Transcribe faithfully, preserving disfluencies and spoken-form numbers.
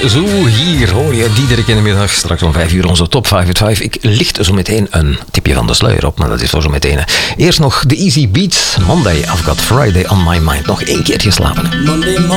Zo, hier hoor je Diederik in de middag. Straks om vijf uur onze top vijf uit vijf. Ik licht zo meteen een tipje van de sluier op, maar dat is voor zo meteen. Eerst nog de Easy Beats. Monday, I've got Friday on my mind. Nog één keertje slapen.